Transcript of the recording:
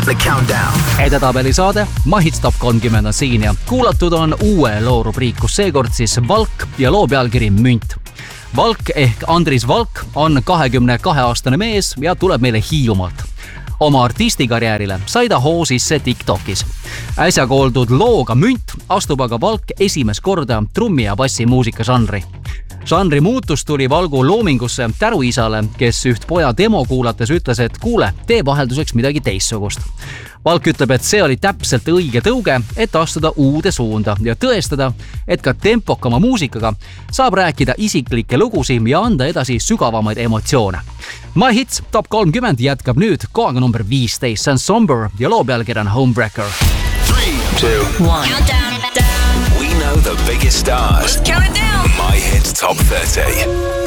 The Countdown. Edetabeli saade My Hits Top 30 on siin ja kuulatud on uue loo rubriik, kus seekord siis Valk ja loo pealkiri Münt. Valk ehk Andris Valk on 22-aastane mees ja tuleb meile Hiiumaalt. Oma artistikarjäärile sai ta hoo sisse TikTokis. Äsja kooldud looga Münt astub aga Valk esimest korda trummi ja bassi muusika žanri. Žanri muutus tuli Valgu loomingusse täruisale, kes üht poja demo kuulates ütles, et kuule, tee vahelduseks midagi teistsugust. Valk ütleb, et see oli täpselt õige tõuge, et astuda uude suunda ja tõestada, et ka tempokama muusikaga saab rääkida isiklikke lugusi ja anda edasi sügavamaid emotsioone. My Hits Top 30 jätkab nüüd kohaga number 15, see on Somber ja loo pealkiri on Homebreaker. 3, 2, 1. Countdown. We know the biggest stars. Let's count it down. My Hits Top 30.